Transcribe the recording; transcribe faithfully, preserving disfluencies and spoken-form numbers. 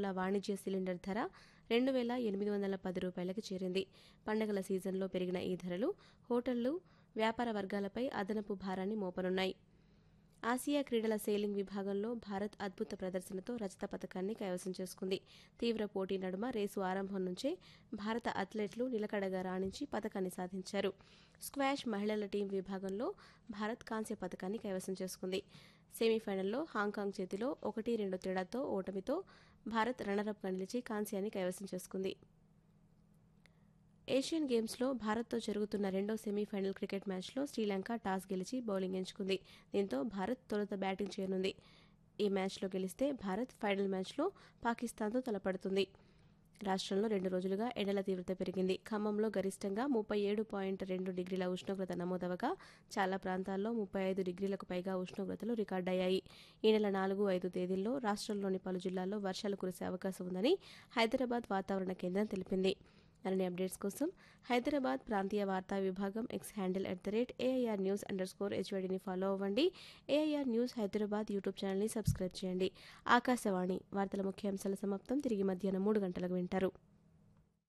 రూపాయల వాణిజ్య సిలిండర్ ధర రెండు వేల ఎనిమిది వందల పది రూపాయలకు చేరింది. పండగల సీజన్లో పెరిగిన ఈ ధరలు హోటళ్లు, వ్యాపార వర్గాలపై అదనపు భారాన్ని మోపనున్నాయి. ఆసియా క్రీడల సెయిలింగ్ విభాగంలో భారత్ అద్భుత ప్రదర్శనతో రజత పతకాన్ని కైవసం చేసుకుంది. తీవ్ర పోటీ నడుమ రేసు ఆరంభం నుంచే భారత అథ్లెట్లు నిలకడగా రాణించి పతకాన్ని సాధించారు. స్క్వాష్ మహిళల టీం విభాగంలో భారత్ కాంస్య పతకాన్ని కైవసం చేసుకుంది. సెమీఫైనల్లో హాంకాంగ్ చేతిలో ఒకటి రెండు తేడాతో ఓటమితో భారత్ రన్నరప్గా నిలిచి కాంస్యాన్ని కైవసం చేసుకుంది. ఏషియన్ గేమ్స్లో భారత్తో జరుగుతున్న రెండో సెమీఫైనల్ క్రికెట్ మ్యాచ్లో శ్రీలంక టాస్ గెలిచి బౌలింగ్ ఎంచుకుంది. దీంతో భారత్ తొలుత బ్యాటింగ్ చేయనుంది. ఈ మ్యాచ్లో గెలిస్తే భారత్ ఫైనల్ మ్యాచ్లో పాకిస్తాన్తో తలపడుతుంది. రాష్ట్రంలో రెండు రోజులుగా ఎండల తీవ్రత పెరిగింది. ఖమ్మంలో గరిష్టంగా ముప్పై ఏడు పాయింట్ రెండు డిగ్రీల ఉష్ణోగ్రత నమోదవగా చాలా ప్రాంతాల్లో ముప్పై ఐదు డిగ్రీలకు పైగా ఉష్ణోగ్రతలు రికార్డయ్యాయి. ఈ నెల నాలుగు ఐదు తేదీల్లో రాష్ట్రంలోని పలు జిల్లాల్లో వర్షాలు కురిసే అవకాశం ఉందని హైదరాబాద్ వాతావరణ కేంద్రం తెలిపింది. మరిన్ని అప్డేట్స్ కోసం హైదరాబాద్ ప్రాంతీయ వార్తా విభాగం X handle at the rate AIR news under score హెచ్వైడిని follow అవ్వండి. ఏఐఆర్ న్యూస్ హైదరాబాద్ యూట్యూబ్ ఛానల్ని సబ్స్క్రైబ్ చేయండి. ఆకాశవాణి వార్తల ముఖ్యాంశాల సమాప్తం. తిరిగి మధ్యాహ్నం మూడు గంటలకు వింటారు.